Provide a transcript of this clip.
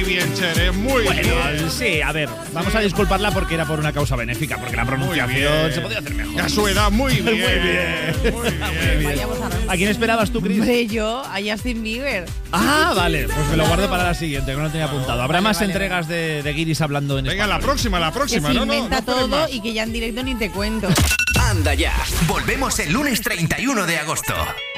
bien, Cher, muy Bueno, bien. sí, a ver, vamos a disculparla porque era por una causa benéfica, porque la pronunciación se podía hacer mejor. A su edad, muy bien. Muy bien. Muy bien. Vayamos a ¿A quién esperabas tú, Chris? Hombre, yo a Justin Bieber. Ah, vale, pues me lo guardo para la siguiente, que no lo tenía apuntado. ¿Habrá más entregas de Guiris hablando en Venga, español? la Que próxima. se No inventa puede todo más. y que ya en directo ni te cuento. Anda ya. Volvemos el lunes 31 de agosto.